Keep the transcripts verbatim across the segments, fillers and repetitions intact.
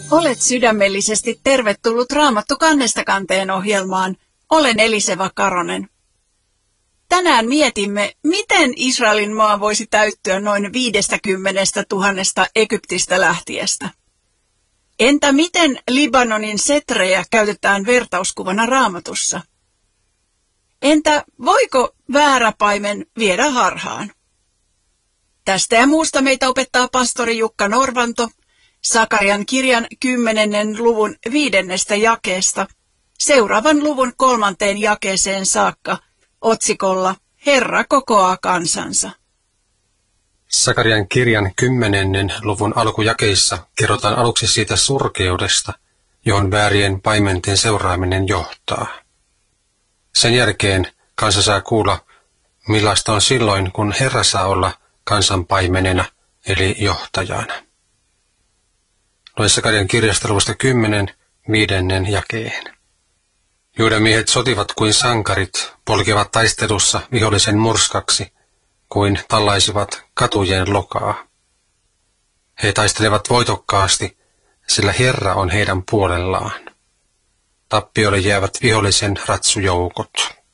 Olet sydämellisesti tervetullut Raamattu kannesta kanteen ohjelmaan. Olen Eliseva Karonen. Tänään mietimme, miten Israelin maa voisi täyttyä noin viidestäkymmenestä tuhannesta Egyptistä lähtiestä. Entä miten Libanonin setrejä käytetään vertauskuvana Raamatussa? Entä voiko väärä paimen viedä harhaan? Tästä ja muusta meitä opettaa pastori Jukka Norvanto Sakarian kirjan kymmenennen luvun viidennestä jakeesta seuraavan luvun kolmanteen jakeeseen saakka otsikolla Herra kokoaa kansansa. Sakarian kirjan kymmenennen luvun alkujakeissa kerrotaan aluksi siitä surkeudesta, johon väärien paimenten seuraaminen johtaa. Sen jälkeen kansa saa kuulla, millaista on silloin, kun Herra saa olla kansan paimenena, eli johtajana. Luen Sakarian kirjasta luvusta kymmenen, viidennen jakeen. Juudan miehet sotivat kuin sankarit, polkevat taistelussa vihollisen murskaksi, kuin tallaisivat katujen lokaa. He taistelevat voitokkaasti, sillä Herra on heidän puolellaan. Tappiolle jäävät vihollisen ratsujoukot.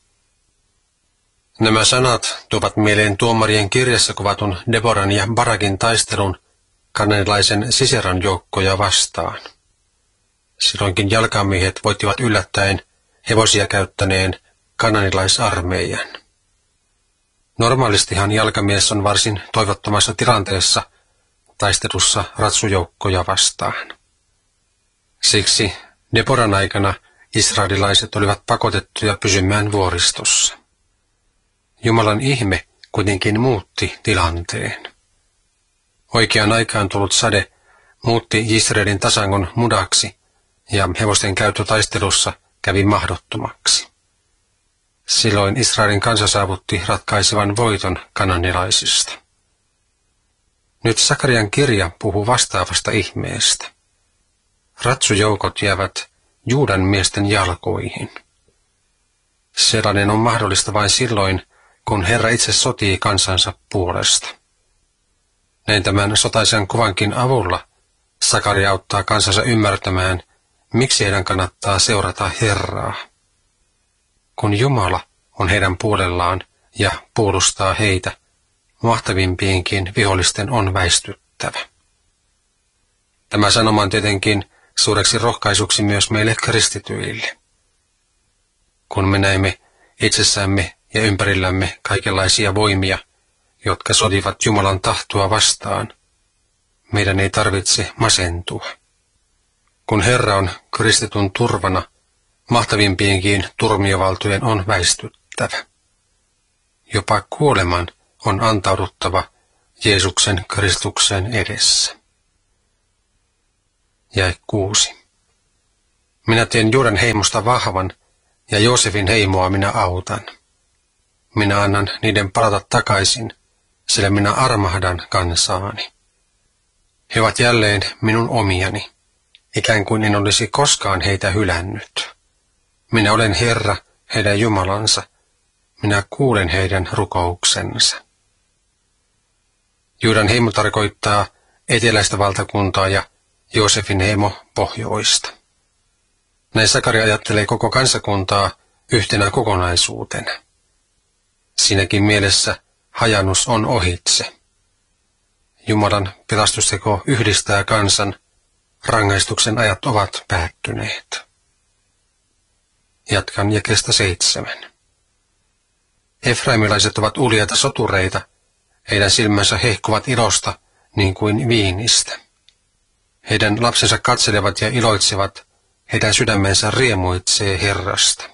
Nämä sanat tuovat mieleen tuomarien kirjassa kuvatun Deboran ja Barakin taistelun kananilaisen Siseran joukkoja vastaan. Silloinkin jalkamiehet voittivat yllättäen hevosia käyttäneen kananilaisarmeijan. Normaalistihan jalkamies on varsin toivottomassa tilanteessa taistelussa ratsujoukkoja vastaan. Siksi Deboran aikana israelilaiset olivat pakotettuja pysymään vuoristossa. Jumalan ihme kuitenkin muutti tilanteen. Oikeaan aikaan tullut sade muutti Israelin tasangon mudaksi ja hevosten käyttö taistelussa kävi mahdottomaksi. Silloin Israelin kansa saavutti ratkaisevan voiton kananilaisista. Nyt Sakarian kirja puhuu vastaavasta ihmeestä. Ratsujoukot jäävät Juudan miesten jalkoihin. Sellainen on mahdollista vain silloin, kun Herra itse sotii kansansa puolesta. Näin tämän sotaisen kuvankin avulla Sakaria auttaa kansansa ymmärtämään, miksi heidän kannattaa seurata Herraa. Kun Jumala on heidän puolellaan ja puolustaa heitä, mahtavimpienkin vihollisten on väistyttävä. Tämä sanoma on tietenkin suureksi rohkaisuksi myös meille kristityille. Kun me näemme itsessämme ja ympärillämme kaikenlaisia voimia, jotka sodivat Jumalan tahtoa vastaan, meidän ei tarvitse masentua. Kun Herra on kristitun turvana, mahtavimpienkin turmiovaltojen on väistyttävä. Jopa kuoleman on antauduttava Jeesuksen Kristuksen edessä. Jae kuusi. Minä teen Juudan heimosta vahvan, ja Joosefin heimoa minä autan. Minä annan niiden palata takaisin, sillä minä armahdan kansaani. He ovat jälleen minun omiani, ikään kuin en olisi koskaan heitä hylännyt. Minä olen Herra, heidän Jumalansa. Minä kuulen heidän rukouksensa. Juudan heimo tarkoittaa eteläistä valtakuntaa ja Joosefin heimo pohjoista. Näin Sakaria ajattelee koko kansakuntaa yhtenä kokonaisuutena. Siinäkin mielessä hajannus on ohitse. Jumalan pelastusteko yhdistää kansan, rangaistuksen ajat ovat päättyneet. Jatkan jakeesta seitsemän. Efraimilaiset ovat uljaita sotureita, heidän silmänsä hehkuvat ilosta niin kuin viinistä. Heidän lapsensa katselevat ja iloitsevat, heidän sydämensä riemuitsee Herrasta.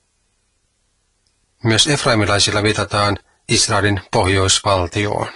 Myös efraimilaisilla viitataan Israelin pohjoisvaltioon.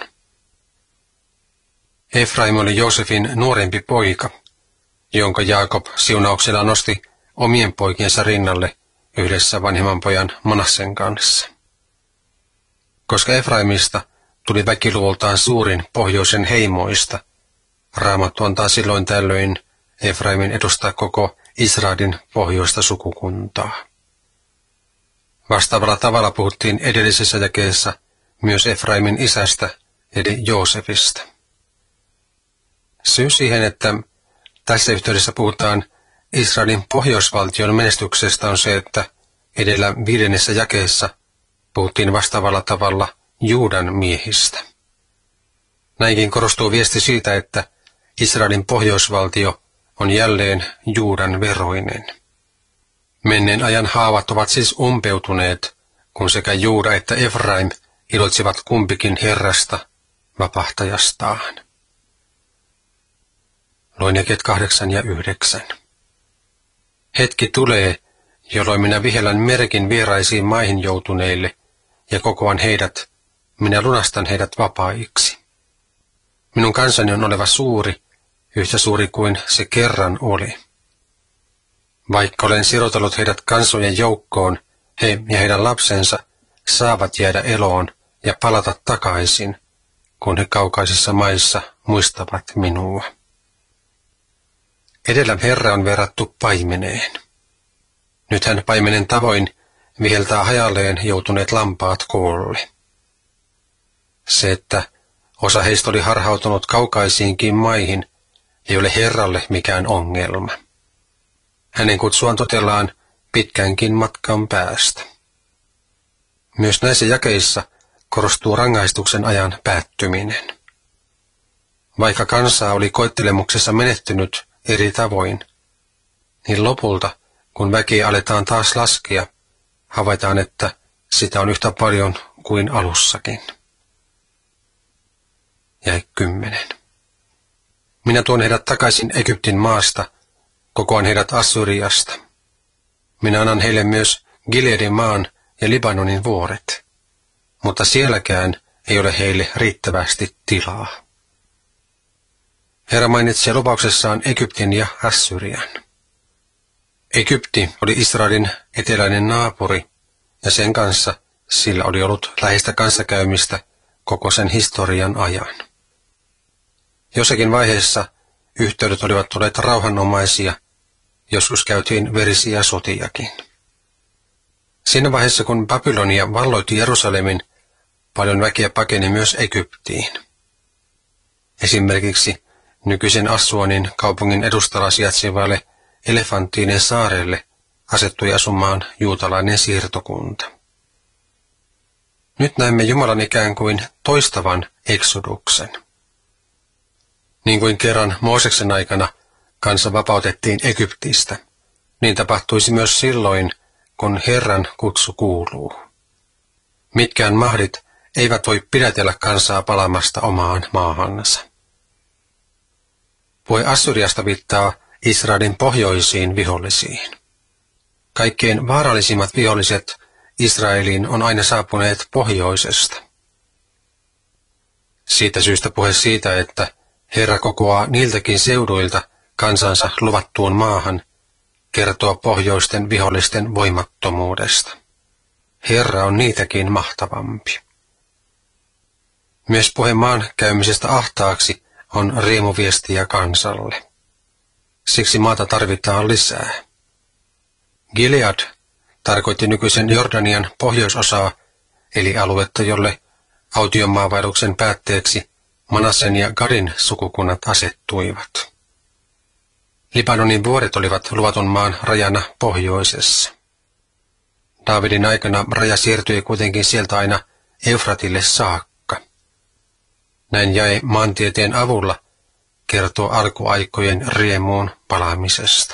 Efraim oli Joosefin nuorempi poika, jonka Jaakob siunauksella nosti omien poikiensa rinnalle yhdessä vanhemman pojan Manassen kanssa. Koska Efraimista tuli väkiluvultaan suurin pohjoisen heimoista, Raamattu antaa silloin tällöin Efraimin edustaa koko Israelin pohjoista sukukuntaa. Vastaavalla tavalla puhuttiin edellisessä jakeessa myös Efraimin isästä, eli Joosefista. Syy siihen, että tässä yhteydessä puhutaan Israelin pohjoisvaltion menestyksestä, on se, että edellä viidennessä jakeessa puhuttiin vastaavalla tavalla Juudan miehistä. Näinkin korostuu viesti siitä, että Israelin pohjoisvaltio on jälleen Juudan veroinen. Menneen ajan haavat ovat siis umpeutuneet, kun sekä Juuda että Efraim iloitsevat kumpikin Herrasta, vapahtajastaan. Loin jakeet kahdeksan ja yhdeksän. Hetki tulee, jolloin minä vihellän merkin vieraisiin maihin joutuneille ja kokoan heidät, minä lunastan heidät vapaiksi. Minun kansani on oleva suuri, yhtä suuri kuin se kerran oli. Vaikka olen sirotellut heidät kansojen joukkoon, he ja heidän lapsensa saavat jäädä eloon ja palata takaisin, kun he kaukaisissa maissa muistavat minua. Edellä Herra on verrattu paimeneen. Nyt hän paimenen tavoin viheltää hajalleen joutuneet lampaat koolle. Se, että osa heistä oli harhautunut kaukaisiinkin maihin, ei ole Herralle mikään ongelma. Hänen kutsuaan totellaan pitkänkin matkan päästä. Myös näissä jakeissa korostuu rangaistuksen ajan päättyminen. Vaikka kansaa oli koettelemuksessa menehtynyt eri tavoin, niin lopulta, kun väkeä aletaan taas laskea, havaitaan, että sitä on yhtä paljon kuin alussakin. Jae kymmenen. Minä tuon heidät takaisin Egyptin maasta, kokoan heidät Assyriasta. Minä annan heille myös Gileadin maan ja Libanonin vuoret, mutta sielläkään ei ole heille riittävästi tilaa. Herra mainitsee lupauksessaan Egyptin ja Assyrian. Egypti oli Israelin eteläinen naapuri, ja sen kanssa sillä oli ollut läheistä kanssakäymistä koko sen historian ajan. Jossakin vaiheessa yhteydet olivat olleet rauhanomaisia, joskus käytiin verisiä sotiakin. Siinä vaiheessa, kun Babylonia valloitti Jerusalemin, paljon väkeä pakeni myös Egyptiin. Esimerkiksi nykyisen Assuanin kaupungin edustalla sijaitsevalle Elefanttinen saarelle asettui asumaan juutalainen siirtokunta. Nyt näemme Jumalan ikään kuin toistavan eksoduksen. Niin kuin kerran Mooseksen aikana kansa vapautettiin Egyptistä, niin tapahtuisi myös silloin, kun Herran kutsu kuuluu. Mitkään mahdit eivät voi pidätellä kansaa palamasta omaan maahansa. Puhe Assyriasta viittaa Israelin pohjoisiin vihollisiin. Kaikkein vaarallisimmat viholliset Israeliin on aina saapuneet pohjoisesta. Siitä syystä puhe siitä, että Herra kokoaa niiltäkin seuduilta kansansa luvattuun maahan, kertoo pohjoisten vihollisten voimattomuudesta. Herra on niitäkin mahtavampi. Myös puhe maan käymisestä ahtaaksi on riemuviestiä kansalle. Siksi maata tarvitaan lisää. Gilead tarkoitti nykyisen Jordanian pohjoisosaa, eli aluetta, jolle autiomaavaelluksen päätteeksi Manassen ja Gadin sukukunnat asettuivat. Libanonin vuoret olivat luvatun maan rajana pohjoisessa. Daavidin aikana raja siirtyi kuitenkin sieltä aina Eufratille saakka. Näin jae maantieteen avulla kertoo alkuaikojen riemuun palaamisesta.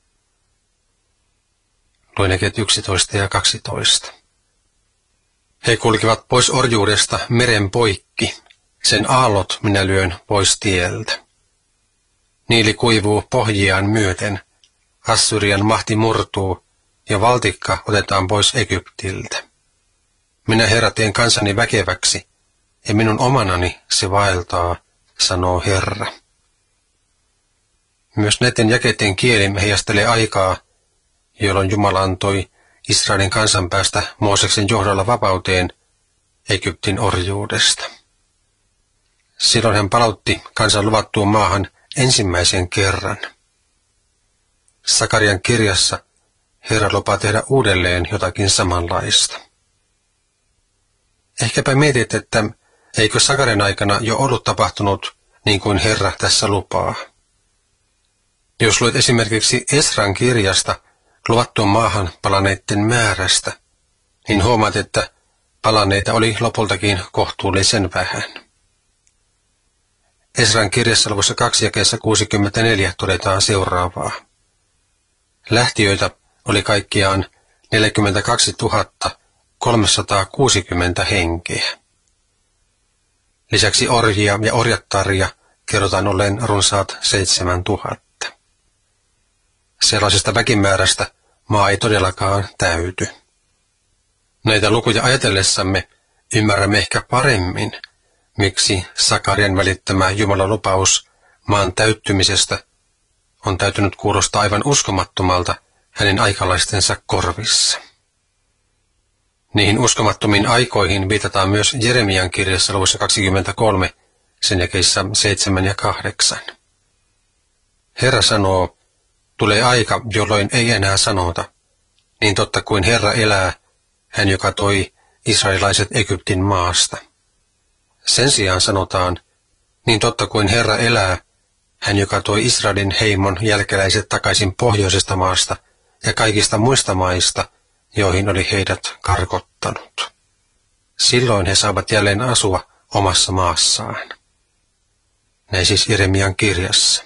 Luen jakeet yksitoista ja kaksitoista. He kulkivat pois orjuudesta meren poikki, sen aallot minä lyön pois tieltä. Niili kuivuu pohjiaan myöten, Assyrian mahti murtuu ja valtikka otetaan pois Egyptiltä. Minä Herra teen kansani väkeväksi, ja minun omanani se vaeltaa, sanoo Herra. Myös näiden jakeiden kieli heijastelee aikaa, jolloin Jumala antoi Israelin kansan päästä Mooseksen johdolla vapauteen Egyptin orjuudesta. Silloin hän palautti kansan luvattuun maahan ensimmäisen kerran. Sakarian kirjassa Herra lupaa tehdä uudelleen jotakin samanlaista. Ehkäpä mietit, että eikö Sakarian aikana jo ollut tapahtunut niin kuin Herra tässä lupaa. Jos luet esimerkiksi Esran kirjasta luvattuun maahan palaneiden määrästä, niin huomaat, että palanneita oli lopultakin kohtuullisen vähän. Esran kirjassa luvussa kaksi jakeessa kuusikymmentäneljä todetaan seuraavaa. Lähtiöitä oli kaikkiaan neljäkymmentäkaksituhatta kolmesataakuusikymmentä henkeä. Lisäksi orjia ja orjattaria kerrotaan olleen runsaat seitsemäntuhatta. Sellaisesta väkimäärästä maa ei todellakaan täyty. Näitä lukuja ajatellessamme ymmärrämme ehkä paremmin, miksi Sakarian välittämä Jumalan lupaus maan täyttymisestä on täytynyt kuulostaa aivan uskomattomalta hänen aikalaistensa korvissa. Niihin uskomattomiin aikoihin viitataan myös Jeremian kirjassa luvussa kaksikymmentäkolme, sen jakeissa seitsemän ja kahdeksan. Herra sanoo, tulee aika, jolloin ei enää sanota, niin totta kuin Herra elää, hän joka toi israelaiset Egyptin maasta. Sen sijaan sanotaan, niin totta kuin Herra elää, hän joka toi Israelin heimon jälkeläiset takaisin pohjoisesta maasta ja kaikista muista maista, joihin oli heidät karkottanut. Silloin he saavat jälleen asua omassa maassaan. Näin siis Jeremian kirjassa.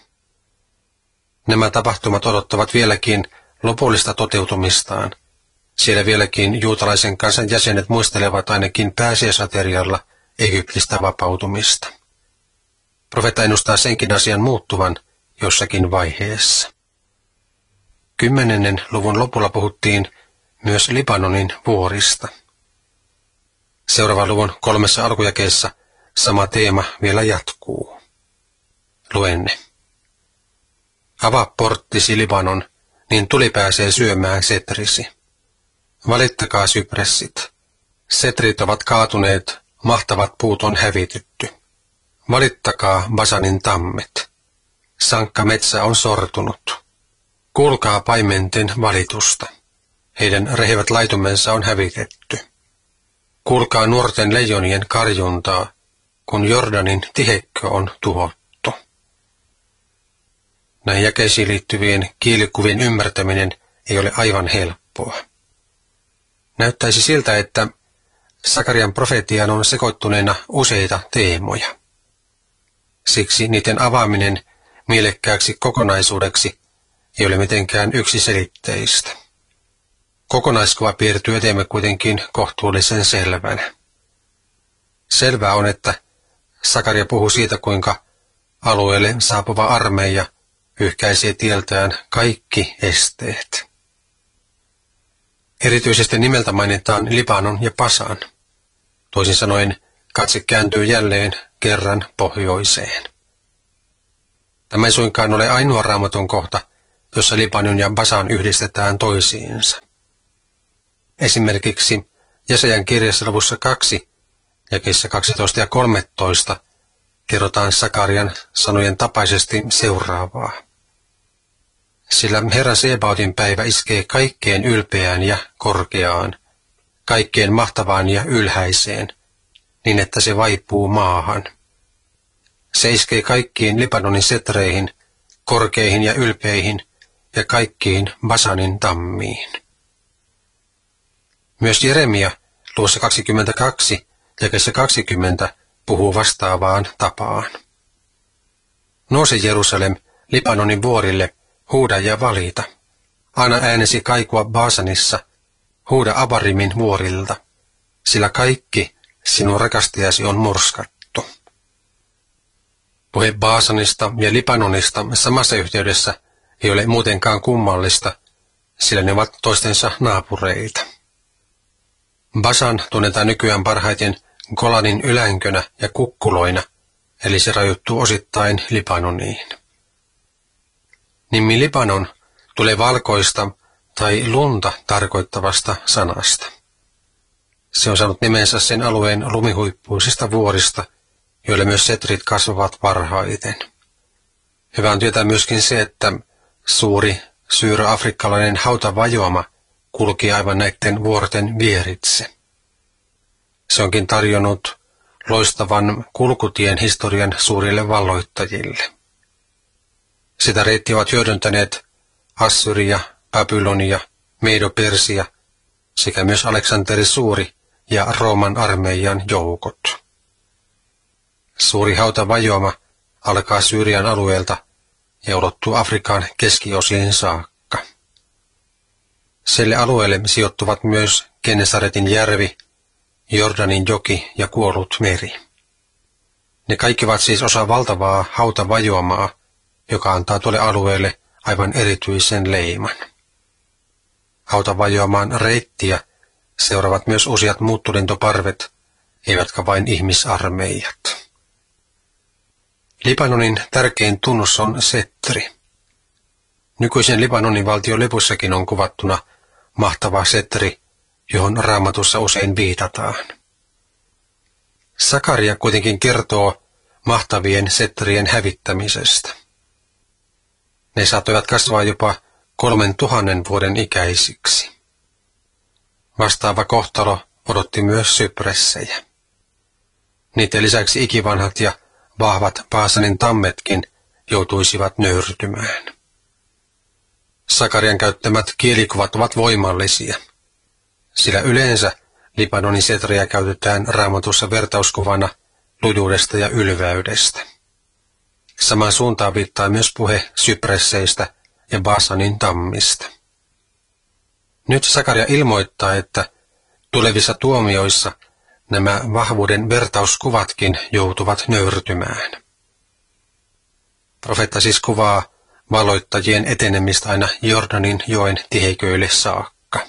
Nämä tapahtumat odottavat vieläkin lopullista toteutumistaan. Siellä vieläkin juutalaisen kansan jäsenet muistelevat ainakin pääsiäisaterialla Egyptistä vapautumista. Profeetta ennustaa senkin asian muuttuvan jossakin vaiheessa. Kymmenennen luvun lopulla puhuttiin myös Libanonin vuorista. Seuraavan luvun kolmessa alkujakeessa sama teema vielä jatkuu. Luenne. Avaa porttisi Libanon, niin tuli pääsee syömään setrisi. Valittakaa sypressit. Setrit ovat kaatuneet, mahtavat puut on hävitytty. Valittakaa Basanin tammet. Sankka metsä on sortunut. Kuulkaa paimenten valitusta. Heidän rehevät laitumensa on hävitetty. Kuulkaa nuorten leijonien karjuntaa, kun Jordanin tihekkö on tuhottu. Näihin jakeisiin liittyvien kielikuvien ymmärtäminen ei ole aivan helppoa. Näyttäisi siltä, että Sakarian profetiaan on sekoittuneena useita teemoja. Siksi niiden avaaminen mielekkääksi kokonaisuudeksi ei ole mitenkään yksiselitteistä. Kokonaiskuva piirtyy eteemme kuitenkin kohtuullisen selvänä. Selvää on, että Sakaria puhuu siitä, kuinka alueelle saapuva armeija pyyhkäisee tieltään kaikki esteet. Erityisesti nimeltä mainitaan Libanon ja Basan. Toisin sanoen katse kääntyy jälleen kerran pohjoiseen. Tämä ei suinkaan ole ainoa Raamatun kohta, jossa Libanon ja Basan yhdistetään toisiinsa. Esimerkiksi Jesajan kirjassa luvussa kaksi, jakeissa kaksitoista ja kolmetoista, kerrotaan Sakarian sanojen tapaisesti seuraavaa. Sillä Herran Sebaotin päivä iskee kaikkeen ylpeään ja korkeaan, kaikkeen mahtavaan ja ylhäiseen, niin että se vaipuu maahan. Se iskee kaikkiin Libanonin setreihin, korkeihin ja ylpeihin ja kaikkiin Basanin tammiin. Myös Jeremia luvussa kaksikymmentäkaksi, jakeessa kaksikymmentä, puhuu vastaavaan tapaan. Nouse Jerusalem Libanonin vuorille, huuda ja valita. Anna äänesi kaikua Basanissa, huuda Abarimin vuorilta, sillä kaikki sinun rakastajasi on murskattu. Puhe Basanista ja Libanonista samassa yhteydessä ei ole muutenkaan kummallista, sillä ne ovat toistensa naapureita. Basan tunnetaan nykyään parhaiten Golanin ylänkönä ja kukkuloina, eli se rajoittuu osittain Libanoniin. Nimi Libanon tulee valkoista tai lunta tarkoittavasta sanasta. Se on saanut nimensä sen alueen lumihuippuisista vuorista, joille myös setrit kasvavat parhaiten. Hyvä on tietää myöskin se, että suuri syyro-afrikkalainen hautavajoama kulki aivan näiden vuorten vieritse. Se onkin tarjonnut loistavan kulkutien historian suurille valloittajille. Sitä reittiä ovat hyödyntäneet Assyria, Babylonia, Medo-Persia sekä myös Aleksanteri Suuri ja Rooman armeijan joukot. Suuri hautavajoama alkaa Syyrian alueelta ja ulottuu Afrikan keskiosiin saakka. Sille alueelle sijoittuvat myös Genesaretin järvi, Jordanin joki ja kuollut meri. Ne kaikki ovat siis osa valtavaa hautavajoamaa, joka antaa tuolle alueelle aivan erityisen leiman. Hautavajoamaan reittiä seuraavat myös useat muuttolentoparvet, eivätkä vain ihmisarmeijat. Libanonin tärkein tunnus on settri. Nykyisen Libanonin valtion lipussakin on kuvattuna mahtava settri, johon Raamatussa usein viitataan. Sakaria kuitenkin kertoo mahtavien setterien hävittämisestä. Ne saattoivat kasvaa jopa kolmen tuhannen vuoden ikäisiksi. Vastaava kohtalo odotti myös sypressejä. Niiden lisäksi ikivanhat ja vahvat Baasanin tammetkin joutuisivat nöyrtymään. Sakarian käyttämät kielikuvat ovat voimallisia, sillä yleensä Libanonin setriä käytetään Raamatussa vertauskuvana lujuudesta ja ylväydestä. Samaan suuntaan viittaa myös puhe sypresseistä ja Baasanin tammista. Nyt Sakaria ilmoittaa, että tulevissa tuomioissa nämä vahvuuden vertauskuvatkin joutuvat nöyrtymään. Profeetta siis kuvaa valloittajien etenemistä aina Jordanin joen tiheiköille saakka.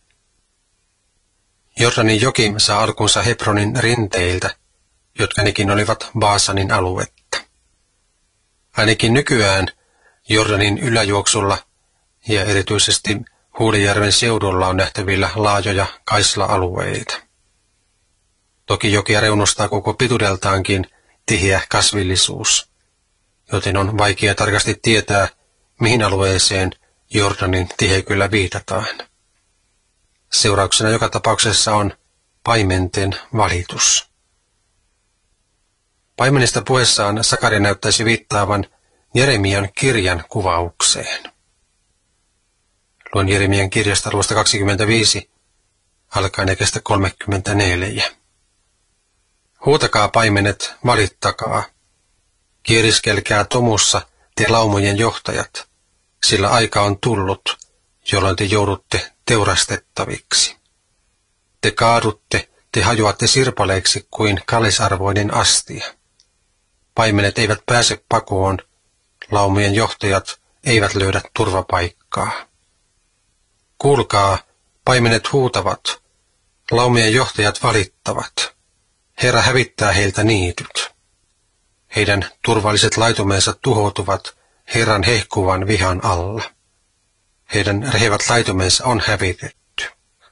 Jordanin joki saa alkunsa Hebronin rinteiltä, jotka nekin olivat Baasanin aluetta. Ainakin nykyään Jordanin yläjuoksulla ja erityisesti Huulijärven seudulla on nähtävillä laajoja kaisla-alueita. Toki jokia reunustaa koko pituudeltaankin tiheä kasvillisuus, joten on vaikea tarkasti tietää, mihin alueeseen Jordanin tiheiköllä viitataan. Seurauksena joka tapauksessa on paimenten valitus. Paimenista puheessaan Sakaria näyttäisi viittaavan Jeremian kirjan kuvaukseen. Luen Jeremian kirjasta luvusta kaksikymmentäviisi, alkaen jakeesta kolmekymmentäneljä. Huutakaa paimenet, valittakaa. Kieriskelkää tomussa te laumojen johtajat, sillä aika on tullut, jolloin te joudutte teurastettaviksi. Te kaadutte, te hajoatte sirpaleiksi kuin kallisarvoinen astia. Paimenet eivät pääse pakoon, laumojen johtajat eivät löydä turvapaikkaa. Kuulkaa, paimenet huutavat, laumien johtajat valittavat. Herra hävittää heiltä niityt. Heidän turvalliset laitumensa tuhoutuvat Herran hehkuvan vihan alla. Heidän rehevät laitumensa on hävitetty.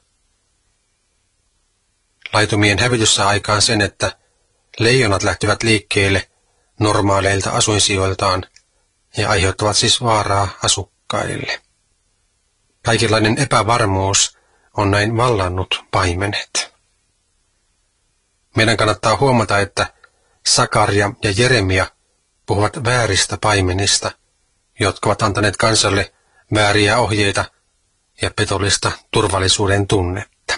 Laitumien hävitys saa aikaan sen, että leijonat lähtevät liikkeelle normaaleilta asuinsijoiltaan ja aiheuttavat siis vaaraa asukkaille. Kaikenlainen epävarmuus on näin vallannut paimenet. Meidän kannattaa huomata, että Sakaria ja Jeremia puhuvat vääristä paimenista, jotka ovat antaneet kansalle vääriä ohjeita ja petollista turvallisuuden tunnetta.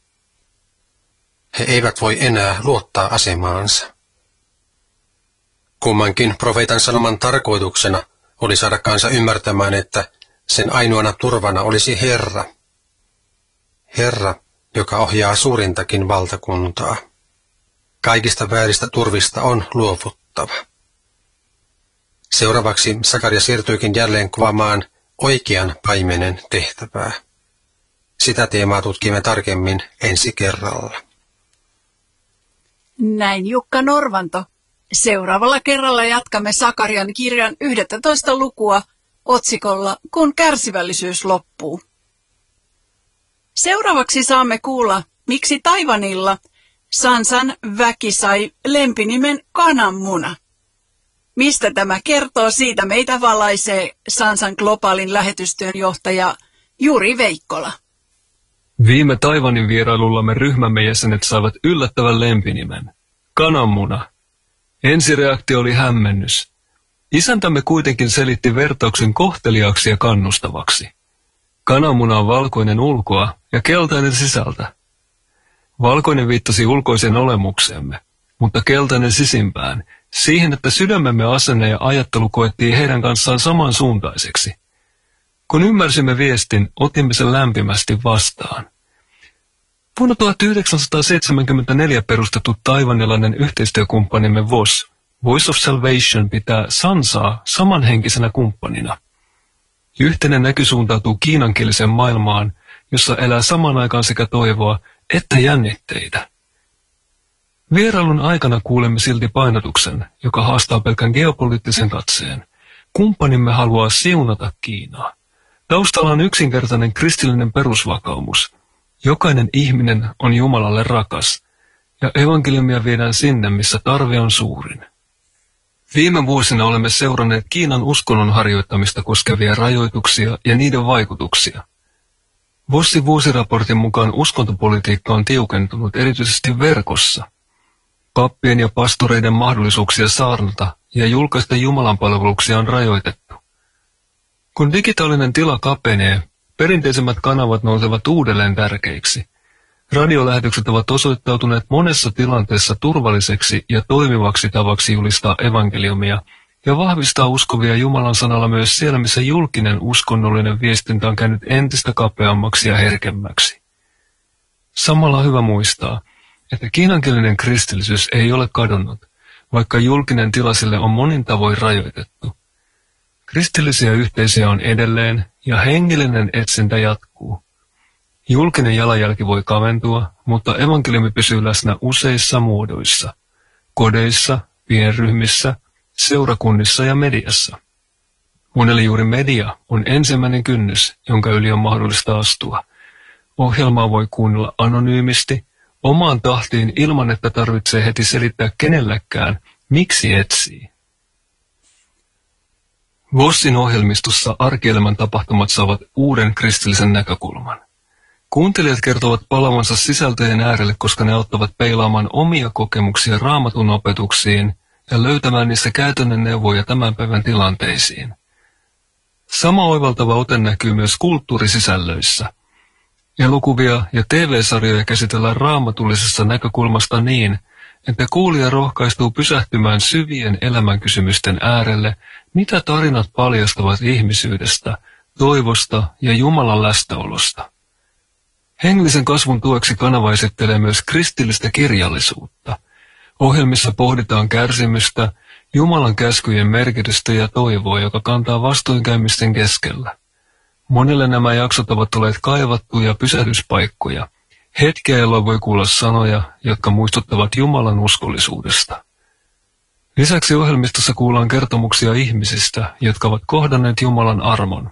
He eivät voi enää luottaa asemaansa. Kummankin profeetan sanoman tarkoituksena oli saada kansa ymmärtämään, että sen ainoana turvana olisi Herra. Herra, joka ohjaa suurintakin valtakuntaa. Kaikista vääristä turvista on luovuttava. Seuraavaksi Sakaria siirtyykin jälleen kuvaamaan oikean paimenen tehtävää. Sitä teemaa tutkimme tarkemmin ensi kerralla. Näin Jukka Norvanto. Seuraavalla kerralla jatkamme Sakarian kirjan yhdestoista lukua otsikolla Kun kärsivällisyys loppuu. Seuraavaksi saamme kuulla, miksi Taiwanilla Sansan väki sai lempinimen kananmuna. Mistä tämä kertoo, siitä meitä valaisee Sansan globaalin lähetystyön johtaja Juri Veikkola. Viime Taiwanin vierailullamme ryhmämme jäsenet saivat yllättävän lempinimen, kananmuna. Ensireaktio oli hämmennys. Isäntämme kuitenkin selitti vertauksen kohteliaaksi ja kannustavaksi. Kananmuna on valkoinen ulkoa ja keltainen sisältä. Valkoinen viittasi ulkoiseen olemukseemme, mutta keltainen sisimpään, siihen, että sydämemme asenne ja ajattelu koettiin heidän kanssaan samansuuntaiseksi. Kun ymmärsimme viestin, otimme sen lämpimästi vastaan. Vuonna tuhatyhdeksänsataaseitsemänkymmentäneljä perustettu taivanilainen yhteistyökumppanimme V O S, Voice of Salvation, pitää Sansaa samanhenkisenä kumppanina. Yhteinen näky suuntautuu kiinankieliseen maailmaan, jossa elää samaan aikaan sekä toivoa että jännitteitä. Vierailun aikana kuulemme silti painotuksen, joka haastaa pelkän geopoliittisen katseen. Kumppanimme haluaa siunata Kiinaa. Taustalla on yksinkertainen kristillinen perusvakaumus. Jokainen ihminen on Jumalalle rakas, ja evankeliumia viedään sinne, missä tarve on suurin. Viime vuosina olemme seuranneet Kiinan uskonnon harjoittamista koskevia rajoituksia ja niiden vaikutuksia. Vossin vuosiraportin mukaan uskontopolitiikka on tiukentunut erityisesti verkossa. Pappien ja pastoreiden mahdollisuuksia saarnata ja julkaista jumalanpalveluksia on rajoitettu. Kun digitaalinen tila kapenee, perinteisemmät kanavat nousevat uudelleen tärkeiksi. Radiolähetykset ovat osoittautuneet monessa tilanteessa turvalliseksi ja toimivaksi tavaksi julistaa evankeliumia ja vahvistaa uskovia Jumalan sanalla myös siellä, missä julkinen uskonnollinen viestintä on käynyt entistä kapeammaksi ja herkemmäksi. Samalla on hyvä muistaa, että kiinankielinen kristillisyys ei ole kadonnut, vaikka julkinen tila sille on monin tavoin rajoitettu. Kristillisiä yhteisöjä on edelleen ja hengellinen etsintä jatkuu. Julkinen jalanjälki voi kaventua, mutta evankeliumi pysyy läsnä useissa muodoissa, kodeissa, pienryhmissä, seurakunnissa ja mediassa. Monelle juuri media on ensimmäinen kynnys, jonka yli on mahdollista astua. Ohjelmaa voi kuunnella anonyymisti, omaan tahtiin ilman, että tarvitsee heti selittää kenellekään, miksi etsii. Vossin ohjelmistossa arkielämän tapahtumat saavat uuden kristillisen näkökulman. Kuuntelijat kertovat palavansa sisältöjen äärelle, koska ne auttavat peilaamaan omia kokemuksia Raamatun opetuksiin ja löytämään niissä käytännön neuvoja tämän päivän tilanteisiin. Sama oivaltava ote näkyy myös kulttuurisisällöissä. Elokuvia ja T V-sarjoja käsitellään raamatullisesta näkökulmasta niin, että kuulija rohkaistuu pysähtymään syvien elämänkysymysten äärelle, mitä tarinat paljastavat ihmisyydestä, toivosta ja Jumalan läsnäolosta. Hengellisen kasvun tueksi kanava esittelee myös kristillistä kirjallisuutta. Ohjelmissa pohditaan kärsimystä, Jumalan käskyjen merkitystä ja toivoa, joka kantaa vastoinkäymisten keskellä. Monelle nämä jaksot ovat olleet kaivattuja pysähdyspaikkoja, hetkiä, jolloin voi kuulla sanoja, jotka muistuttavat Jumalan uskollisuudesta. Lisäksi ohjelmistossa kuullaan kertomuksia ihmisistä, jotka ovat kohdanneet Jumalan armon.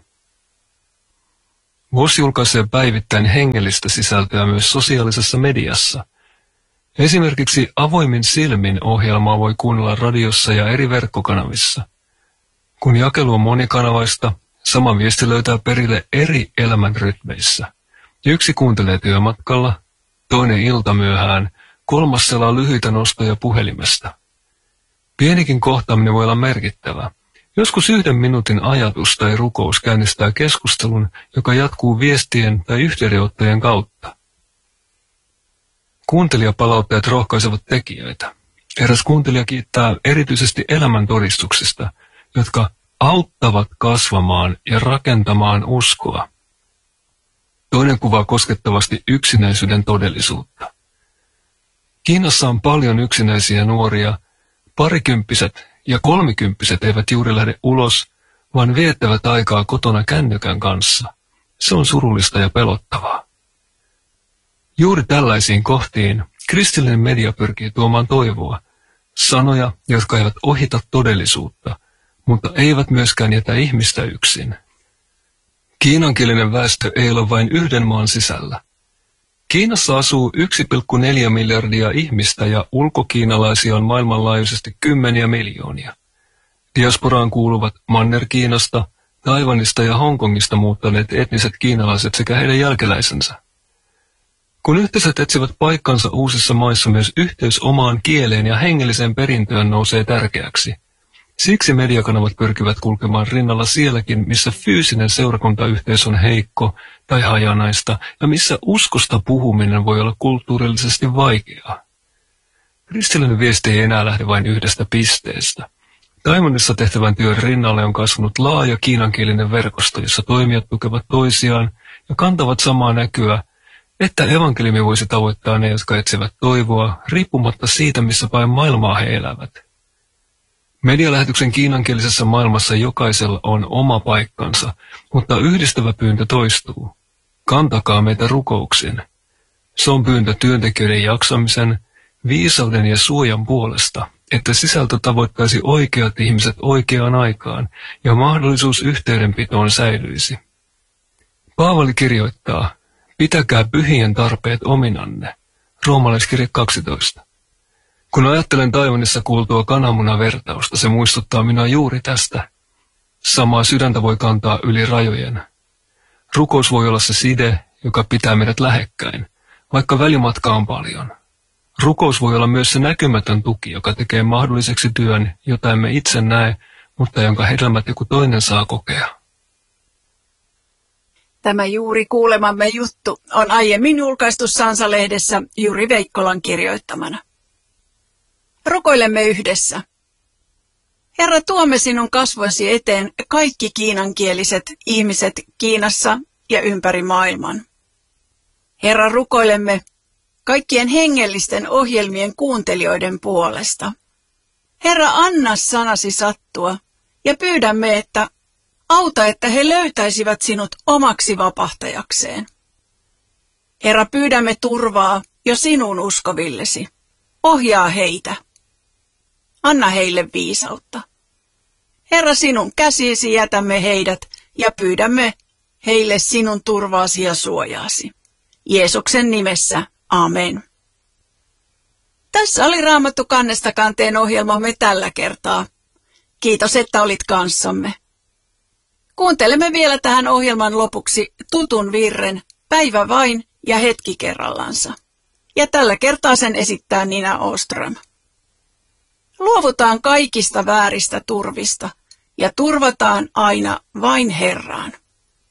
V O S julkaisee päivittäin hengellistä sisältöä myös sosiaalisessa mediassa. Esimerkiksi Avoimin silmin -ohjelmaa voi kuunnella radiossa ja eri verkkokanavissa. Kun jakelu on monikanavaista, sama viesti löytää perille eri elämän rytmeissä. Yksi kuuntelee työmatkalla, toinen iltamyöhään, kolmas selaa lyhyitä nostoja puhelimesta. Pienikin kohtaaminen voi olla merkittävä. Joskus yhden minuutin ajatus tai rukous käynnistää keskustelun, joka jatkuu viestien tai yhteydenottojen kautta. Kuuntelijapalautteet rohkaisevat tekijöitä. Eräs kuuntelija kiittää erityisesti elämäntodistuksista, jotka auttavat kasvamaan ja rakentamaan uskoa. Toinen kuvaa koskettavasti yksinäisyyden todellisuutta. Kiinassa on paljon yksinäisiä nuoria, parikymppiset ja kolmikymppiset eivät juuri lähde ulos, vaan viettävät aikaa kotona kännykän kanssa. Se on surullista ja pelottavaa. Juuri tällaisiin kohtiin kristillinen media pyrkii tuomaan toivoa, sanoja, jotka eivät ohita todellisuutta, mutta eivät myöskään jätä ihmistä yksin. Kiinankielinen väestö ei ole vain yhden maan sisällä. Kiinassa asuu yksi pilkku neljä miljardia ihmistä ja ulkokiinalaisia on maailmanlaajuisesti kymmeniä miljoonia. Diasporaan kuuluvat Manner-Kiinasta, Taiwanista ja Hongkongista muuttaneet etniset kiinalaiset sekä heidän jälkeläisensä. Kun yhteisöt etsivät paikkansa uusissa maissa, myös yhteys omaan kieleen ja hengelliseen perintöön nousee tärkeäksi. Siksi mediakanavat pyrkivät kulkemaan rinnalla sielläkin, missä fyysinen seurakuntayhteys on heikko tai hajanaista ja missä uskosta puhuminen voi olla kulttuurillisesti vaikeaa. Kristillinen viesti ei enää lähde vain yhdestä pisteestä. Taiwanissa tehtävän työn rinnalle on kasvanut laaja kiinankielinen verkosto, jossa toimijat tukevat toisiaan ja kantavat samaa näkyä, että evankeliumi voisi tavoittaa ne, jotka etsivät toivoa, riippumatta siitä, missä päin maailmaa he elävät. Medialähetyksen kiinankielisessä maailmassa jokaisella on oma paikkansa, mutta yhdistävä pyyntö toistuu. Kantakaa meitä rukouksiin. Se on pyyntö työntekijöiden jaksamisen, viisauden ja suojan puolesta, että sisältö tavoittaisi oikeat ihmiset oikeaan aikaan ja mahdollisuus yhteydenpitoon säilyisi. Paavali kirjoittaa, pitäkää pyhien tarpeet ominanne. Roomalaiskirje kaksitoista. Kun ajattelen Taiwanissa kuultua kananmunavertausta, se muistuttaa minua juuri tästä. Samaa sydäntä voi kantaa yli rajojen. Rukous voi olla se side, joka pitää meidät lähekkäin, vaikka välimatka on paljon. Rukous voi olla myös se näkymätön tuki, joka tekee mahdolliseksi työn, jota emme itse näe, mutta jonka hedelmät joku toinen saa kokea. Tämä juuri kuulemamme juttu on aiemmin julkaistu Sansa-lehdessä Juri Veikkolan kirjoittamana. Rukoilemme yhdessä. Herra, tuomme sinun kasvoisi eteen kaikki kiinankieliset ihmiset Kiinassa ja ympäri maailman. Herra, rukoilemme kaikkien hengellisten ohjelmien kuuntelijoiden puolesta. Herra, anna sanasi sattua ja pyydämme, että auta, että he löytäisivät sinut omaksi vapahtajakseen. Herra, pyydämme turvaa jo sinun uskovillesi. Ohjaa heitä. Anna heille viisautta. Herra, sinun käsiisi jätämme heidät ja pyydämme heille sinun turvaasi ja suojaasi. Jeesuksen nimessä, amen. Tässä oli Raamattu kannesta kanteen ohjelmamme tällä kertaa. Kiitos, että olit kanssamme. Kuuntelemme vielä tähän ohjelman lopuksi tutun virren, päivä vain ja hetki kerrallansa. Ja tällä kertaa sen esittää Nina Åström. Luovutaan kaikista vääristä turvista ja turvataan aina vain Herraan.